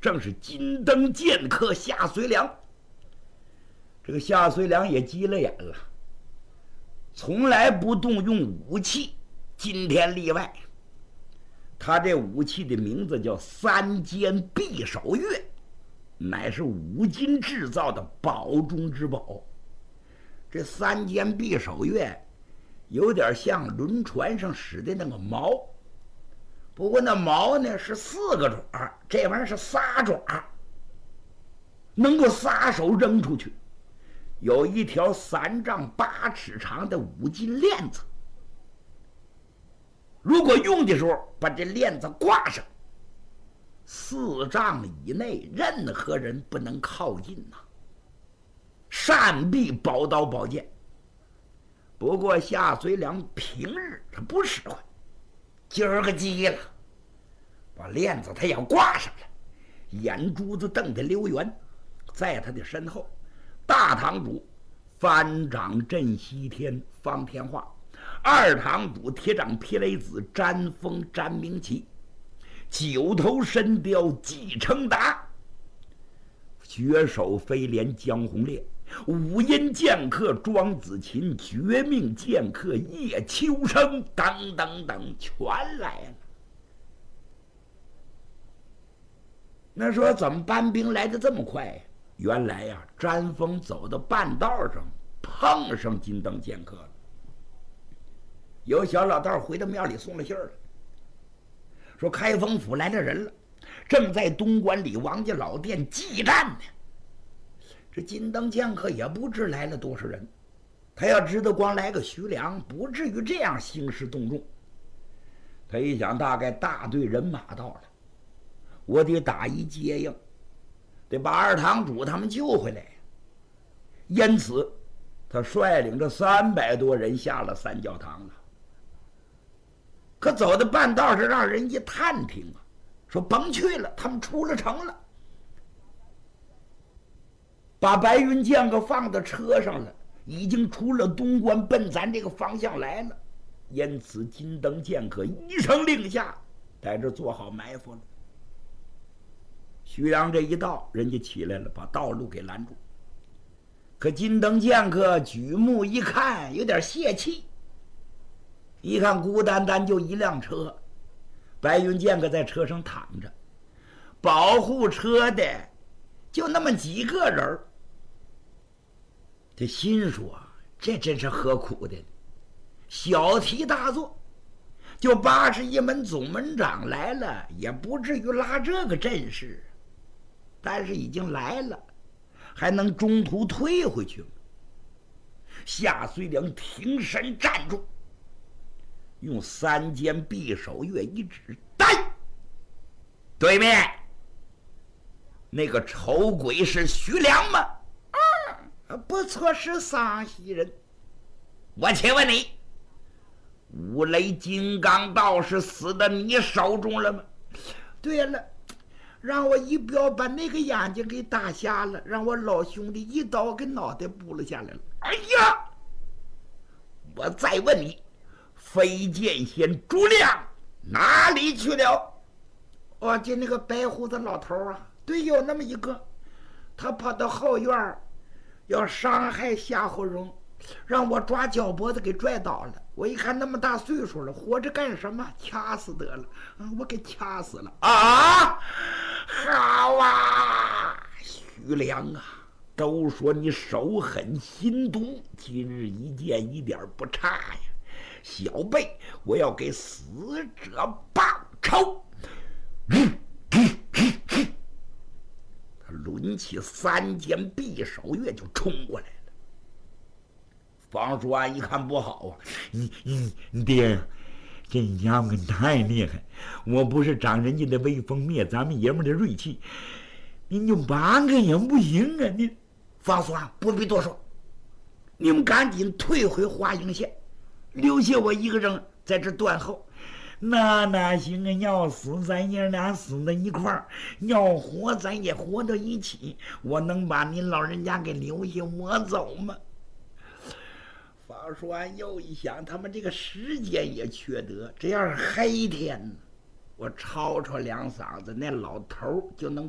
正是金灯剑客夏遂良。这个夏遂良也急了眼了，从来不动用武器，今天例外。他这武器的名字叫三尖匕首钺，乃是五金制造的宝中之宝。这三尖匕首钺有点像轮船上使的那个锚，不过那锚呢是4个爪，这玩意儿是仨爪，能够撒手扔出去。有一条3丈8尺长的五金链子，如果用的时候把这链子挂上，4丈以内任何人不能靠近呐，善避宝刀宝剑。不过夏遂良平日他不使唤，今儿个急了，把链子他要挂上了，眼珠子瞪得溜圆。在他的身后，大堂主翻掌镇西天方天画，二堂主铁掌霹雷子詹峰詹明奇，九头神雕纪承达，绝手飞廉江红烈，五阴剑客庄子琴，绝命剑客叶秋生，等等等，全来了。那说怎么搬兵来的这么快呀？原来呀，詹峰走到半道上碰上金灯剑客了。有小老道回到庙里送了信儿了，说开封府来了人了，正在东关里王家老店祭战呢。这金灯剑客也不知来了多少人，他要知道光来个徐良，不至于这样兴师动众。他一想，大概大队人马到了，我得打一接应，得把二堂主他们救回来。因此他率领着300多人下了三教堂了。可走到半道上，让人一探听啊，说甭去了，他们出了城了，把白云剑客放到车上了，已经出了东关，奔咱这个方向来了。因此金灯剑客一声令下，在这做好埋伏了。徐良这一到，人家起来了，把道路给拦住。可金灯剑客举目一看，有点泄气。一看孤单单就一辆车，白云剑客在车上躺着，保护车的就那么几个人。这心说，这真是何苦的呢？小题大做，就81门总门长来了，也不至于拉这个阵势。但是已经来了，还能中途退回去吗？夏遂良挺身站住，用三尖匕首钺一指，呆！对面那个丑鬼是徐良吗？不错，是桑溪人。我请问你，五雷金刚道士死在你手中了吗？对了，让我一镖把那个眼睛给打瞎了，让我老兄弟一刀给脑袋补了下来了。哎呀！我再问你，飞剑仙朱亮哪里去了？哦，就那个白胡子老头啊，对，有那么一个，他跑到后院要伤害夏侯荣，让我抓脚脖子给拽倒了。我一看那么大岁数了，活着干什么？掐死得了，我给掐死了啊！好啊，徐良啊，都说你手狠心毒，今日一见一点不差呀。小辈，我要给死者报仇。他抡起三尖匕首钺就冲过来了。方叔安一看不好啊，你爹，这娘们太厉害，我不是长人家的威风，灭咱们爷们的锐气，您就8个也不行啊！你方叔安不必多说，你们赶紧退回华阴县，留下我一个人在这断后。那哪行啊！要死咱爷俩死在一块儿，要活咱也活到一起。我能把您老人家给留下，我走吗？方叔安又一想，他们这个时间也缺德，这要是黑天呢，我吵吵2嗓子，那老头就能